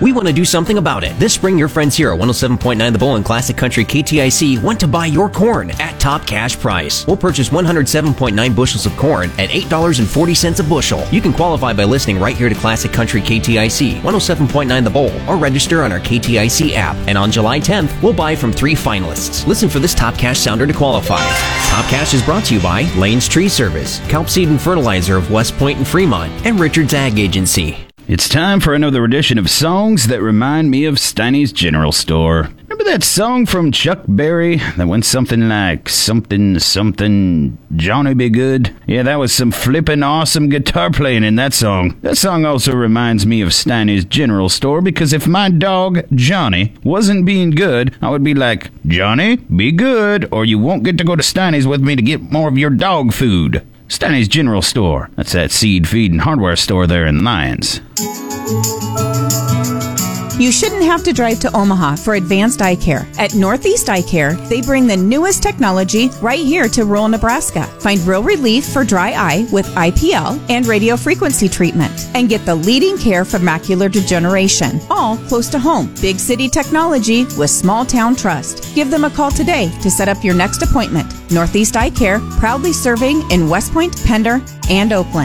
We want to do something about it. This spring, your friends here at 107.9 The Bull and Classic Country KTIC want to buy your corn at top cash price. We'll purchase 107.9 bushels of corn at $8.40 a bushel. You can qualify by listening right here to Classic Country KTIC, 107.9 The Bull, or register on our KTIC app. And on July 10th, we'll buy from 3 finalists. Listen for this Top Cash sounder to qualify. Top Cash is brought to you by Lane's Tree Service, Kelp Seed and Fertilizer of West Point and Fremont, and Richard's Ag Agency. It's time for another edition of Songs That Remind Me of Steiny's General Store. Remember that song from Chuck Berry that went something like something, Johnny Be Good? Yeah, that was some flippin' awesome guitar playing in that song. That song also reminds me of Steiny's General Store because if my dog, Johnny, wasn't being good, I would be like, Johnny, be good, or you won't get to go to Steiny's with me to get more of your dog food. Steiny's General Store. That's that seed, feed, and hardware store there in Lyons. You shouldn't have to drive to Omaha for advanced eye care. At Northeast Eye Care, they bring the newest technology right here to rural Nebraska. Find real relief for dry eye with IPL and radio frequency treatment. And get the leading care for macular degeneration. All close to home. Big city technology with small town trust. Give them a call today to set up your next appointment. Northeast Eye Care, proudly serving in West Point, Pender, and Oakland.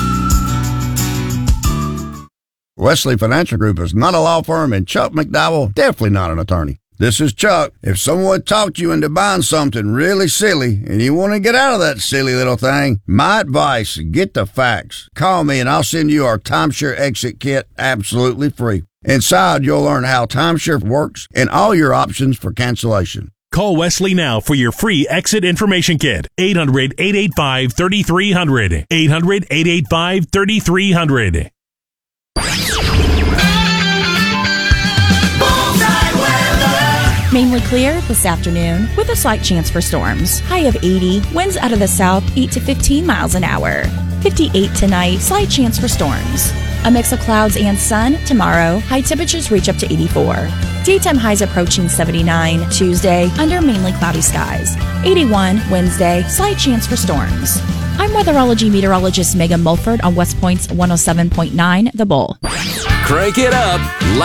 Wesley Financial Group is not a law firm, and Chuck McDowell definitely not an attorney. This is Chuck. If someone talked you into buying something really silly and you want to get out of that silly little thing, my advice, get the facts. Call me and I'll send you our timeshare exit kit absolutely free. Inside, you'll learn how timeshare works and all your options for cancellation. Call Wesley now for your free exit information kit. 800-885-3300. 800-885-3300. Mainly clear this afternoon with a slight chance for storms. High of 80, winds out of the south 8 to 15 miles an hour. 58 tonight, slight chance for storms. A mix of clouds and sun tomorrow. High temperatures reach up to 84. Daytime highs approaching 79 Tuesday under mainly cloudy skies. 81 Wednesday, slight chance for storms. I'm weatherology meteorologist Megan Mulford on West Point's 107.9 The Bull. Crank it up.